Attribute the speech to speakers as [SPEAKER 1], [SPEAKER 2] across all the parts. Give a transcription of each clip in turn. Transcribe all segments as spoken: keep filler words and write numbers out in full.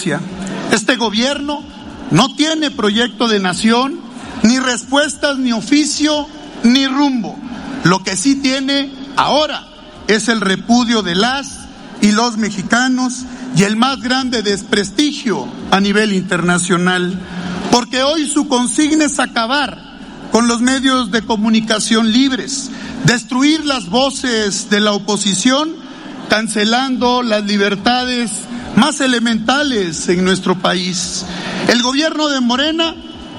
[SPEAKER 1] delincuencia. Este gobierno no tiene proyecto de nación, ni respuestas, ni oficio, ni rumbo. Lo que sí tiene ahora es el repudio de las y los mexicanos y el más grande desprestigio a nivel internacional, porque hoy su consigna es acabar con los medios de comunicación libres, destruir las voces de la oposición, cancelando las libertades más elementales en nuestro país. El gobierno de Morena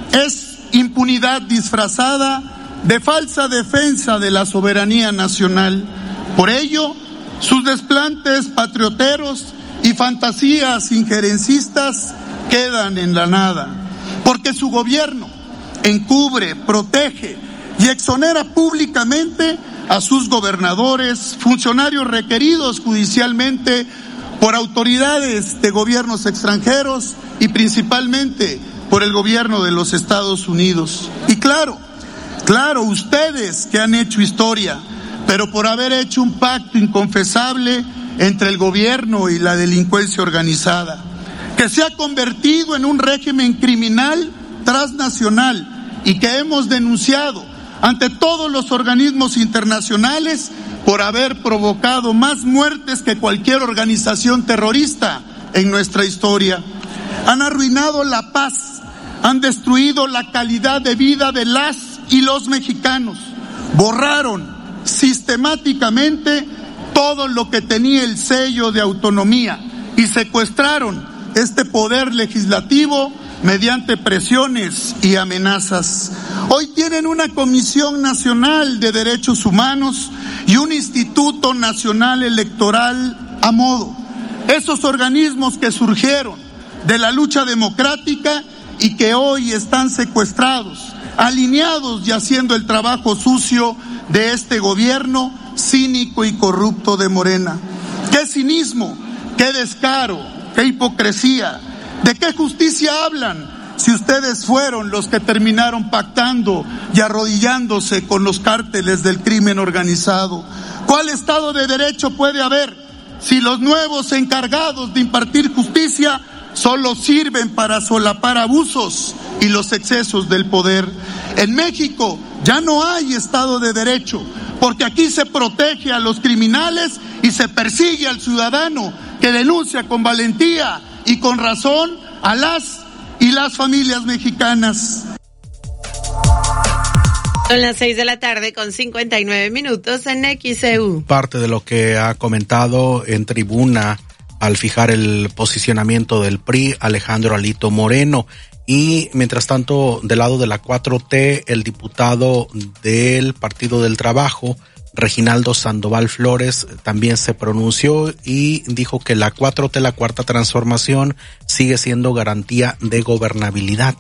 [SPEAKER 1] es impunidad disfrazada de falsa defensa de la soberanía nacional. Por ello, sus desplantes patrioteros y fantasías injerencistas quedan en la nada, porque su gobierno encubre, protege y exonera públicamente a sus gobernadores, funcionarios requeridos judicialmente por autoridades de gobiernos extranjeros y principalmente por el gobierno de los Estados Unidos. Y claro, claro, ustedes que han hecho historia, pero por haber hecho un pacto inconfesable entre el gobierno y la delincuencia organizada, que se ha convertido en un régimen criminal transnacional y que hemos denunciado ante todos los organismos internacionales por haber provocado más muertes que cualquier organización terrorista en nuestra historia. Han arruinado la paz, han destruido la calidad de vida de las y los mexicanos, borraron sistemáticamente todo lo que tenía el sello de autonomía y secuestraron este poder legislativo mediante presiones y amenazas. Hoy tienen una Comisión Nacional de Derechos Humanos y un Instituto Nacional Electoral a modo. Esos organismos que surgieron de la lucha democrática y que hoy están secuestrados, alineados y haciendo el trabajo sucio de este gobierno cínico y corrupto de Morena. ¡Qué cinismo! ¡Qué descaro! ¡Qué hipocresía! ¿De qué justicia hablan si ustedes fueron los que terminaron pactando y arrodillándose con los cárteles del crimen organizado? ¿Cuál Estado de Derecho puede haber si los nuevos encargados de impartir justicia solo sirven para solapar abusos y los excesos del poder? En México ya no hay Estado de Derecho, porque aquí se protege a los criminales y se persigue al ciudadano que denuncia con valentía y con razón a las y las familias mexicanas.
[SPEAKER 2] Son las seis de la tarde con cincuenta y nueve minutos en X E U.
[SPEAKER 3] Parte de lo que ha comentado en tribuna al fijar el posicionamiento del P R I, Alejandro Alito Moreno. Y mientras tanto, del lado de la cuatro T, el diputado del Partido del Trabajo, Reginaldo Sandoval Flores, también se pronunció y dijo que la cuatro T, la Cuarta Transformación, sigue siendo garantía de gobernabilidad.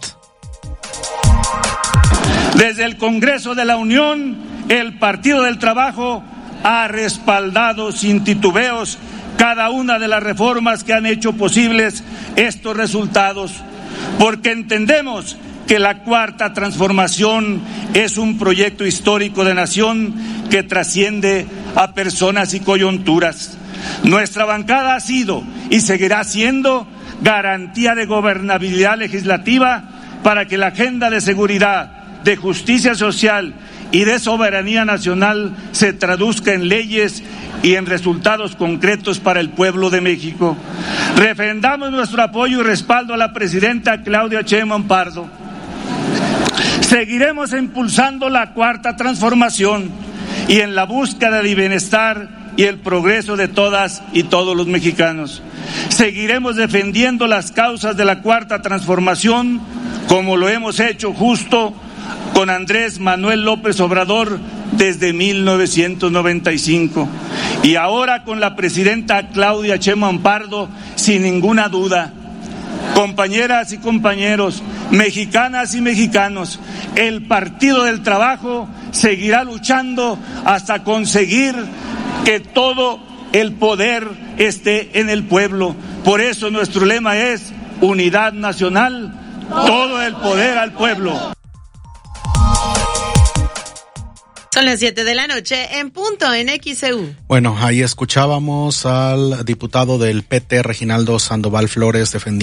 [SPEAKER 4] Desde el Congreso de la Unión, el Partido del Trabajo ha respaldado sin titubeos cada una de las reformas que han hecho posibles estos resultados, porque entendemos que la Cuarta Transformación es un proyecto histórico de nación que trasciende a personas y coyunturas. Nuestra bancada ha sido y seguirá siendo garantía de gobernabilidad legislativa para que la agenda de seguridad, de justicia social y de soberanía nacional se traduzca en leyes y en resultados concretos para el pueblo de México. Refrendamos nuestro apoyo y respaldo a la presidenta Claudia Sheinbaum Pardo. Seguiremos impulsando la Cuarta Transformación y en la búsqueda de bienestar y el progreso de todas y todos los mexicanos. Seguiremos defendiendo las causas de la Cuarta Transformación como lo hemos hecho justo con Andrés Manuel López Obrador desde mil novecientos noventa y cinco y ahora con la presidenta Claudia Sheinbaum Pardo, sin ninguna duda. Compañeras y compañeros, mexicanas y mexicanos, el Partido del Trabajo seguirá luchando hasta conseguir que todo el poder esté en el pueblo. Por eso nuestro lema es unidad nacional, todo el poder al pueblo.
[SPEAKER 2] Son las siete de la noche en punto en X E U.
[SPEAKER 3] Bueno, ahí escuchábamos al diputado del P T, Reginaldo Sandoval Flores, defendiendo